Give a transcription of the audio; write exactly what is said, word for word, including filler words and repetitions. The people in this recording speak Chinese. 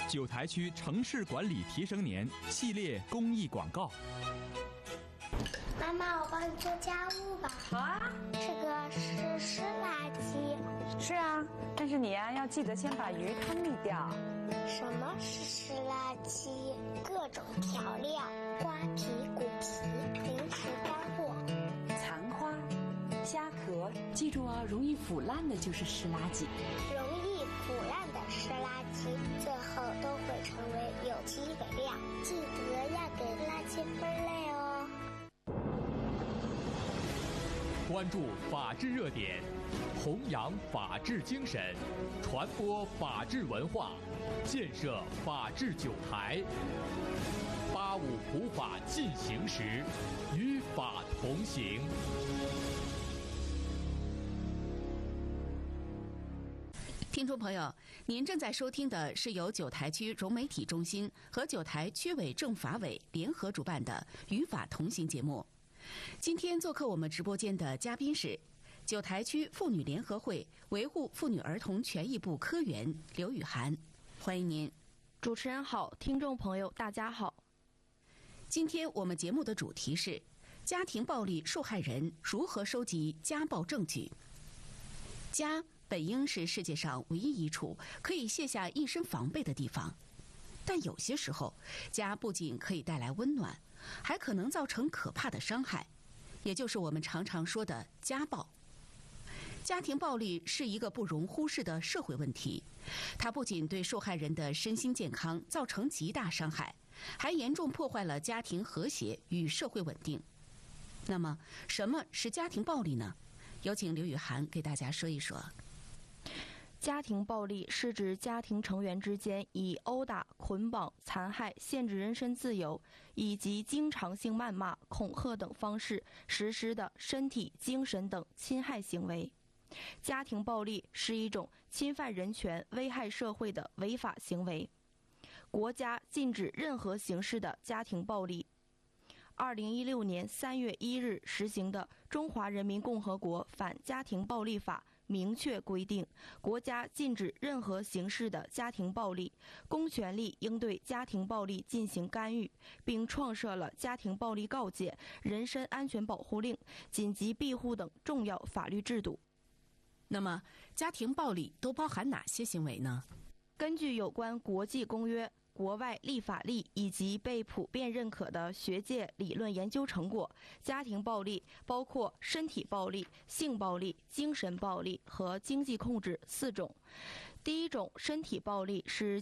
九台区城市管理提升年系列公益广告。 妈妈，我帮你做家务吧。 好啊。 这个是湿垃圾。 是啊，但是你呀、啊、要记得先把鱼汤沥掉。 什么是湿垃圾？各种调料、瓜皮、骨皮、零食干货、 残花、虾壳，记住啊，容易腐烂的就是湿垃圾。 容易腐烂的湿垃圾，最后都会成为有机肥料。记得要给垃圾分类哦。 关注法治热点，弘扬法治精神，传播法治文化，建设法治九台。八五普法进行时，与法同行。 听众朋友，您正在收听的是由九台区融媒体中心和九台区委政法委联合主办的《与法同行》节目。今天做客我们直播间的嘉宾是九台区妇女联合会维护妇女儿童权益部科员刘雨涵，欢迎您。 主持人好，听众朋友大家好。 今天我们节目的主题是家庭暴力受害人如何收集家暴证据。家本应是世界上唯一一处可以卸下一身防备的地方，但有些时候，家不仅可以带来温暖，还可能造成可怕的伤害，也就是我们常常说的家暴。家庭暴力是一个不容忽视的社会问题，它不仅对受害人的身心健康造成极大伤害，还严重破坏了家庭和谐与社会稳定。那么，什么是家庭暴力呢？有请刘雨涵给大家说一说。 家庭暴力是指家庭成员之间以殴打、捆绑、残害、限制人身自由以及经常性谩骂、恐吓等方式实施的身体、精神等侵害行为。家庭暴力是一种侵犯人权、危害社会的违法行为。国家禁止任何形式的家庭暴力。二零一六年三月一日实行的《中华人民共和国反家庭暴力法》明确规定，国家禁止任何形式的家庭暴力，公权力应对家庭暴力进行干预，并创设了家庭暴力告诫、人身安全保护令、紧急庇护等重要法律制度。 那么，家庭暴力都包含哪些行为呢？ 根据有关国际公约、国外立法例以及被普遍认可的学界理论研究成果，家庭暴力包括身体暴力、性暴力、精神暴力和经济控制四种。第一种身体暴力是